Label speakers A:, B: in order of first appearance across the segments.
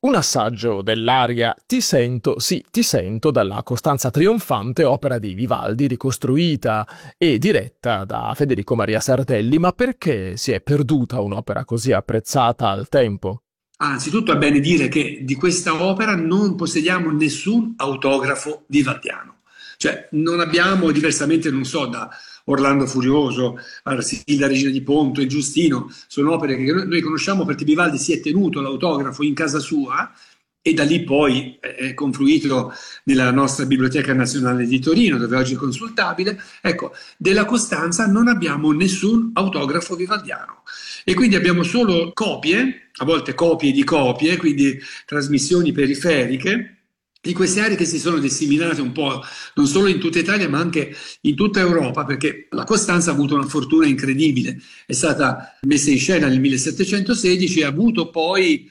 A: Un assaggio dell'aria Ti sento, sì, ti sento dalla Costanza trionfante, opera di Vivaldi, ricostruita e diretta da Federico Maria Sardelli. Ma perché si è perduta un'opera così apprezzata al tempo?
B: Anzitutto è bene dire che di questa opera non possediamo nessun autografo vivaldiano, cioè non abbiamo, diversamente non so, da Orlando Furioso, Arsilda Regina di Ponto e Giustino, sono opere che noi conosciamo perché Vivaldi si è tenuto l'autografo in casa sua e da lì poi è confluito nella nostra Biblioteca Nazionale di Torino, dove oggi è consultabile. Ecco, della Costanza non abbiamo nessun autografo vivaldiano e quindi abbiamo solo copie, a volte copie di copie, quindi trasmissioni periferiche di queste aree che si sono disseminate un po' non solo in tutta Italia ma anche in tutta Europa, perché la Costanza ha avuto una fortuna incredibile, è stata messa in scena nel 1716 e ha avuto poi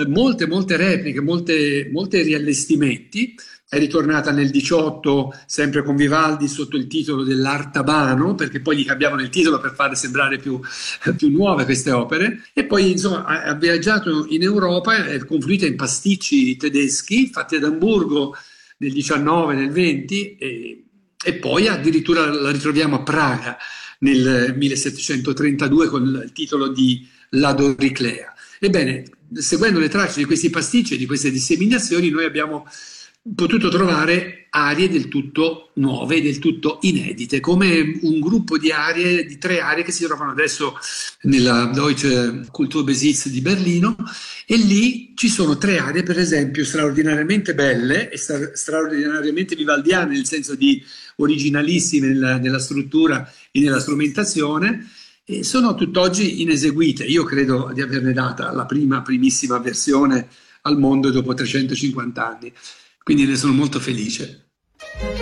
B: molte repliche, molte riallestimenti. È ritornata nel 18 sempre con Vivaldi sotto il titolo dell'Artabano, perché poi gli cambiavano il titolo per farle sembrare più nuove queste opere, e poi insomma ha viaggiato in Europa, è confluita in pasticci tedeschi fatti ad Amburgo nel 19, nel 20 e poi addirittura la ritroviamo a Praga nel 1732 con il titolo di La Doriclea. Ebbene, seguendo le tracce di questi pasticci e di queste disseminazioni, noi abbiamo potuto trovare arie del tutto nuove, del tutto inedite, come un gruppo di arie, di 3 aree che si trovano adesso nella Deutsche Kulturbesitz di Berlino, e lì ci sono 3 aree, per esempio, straordinariamente belle e straordinariamente vivaldiane, nel senso di originalissime nella struttura e nella strumentazione, e sono tutt'oggi ineseguite. Io credo di averne data la primissima versione al mondo dopo 350 anni, quindi ne sono molto felice.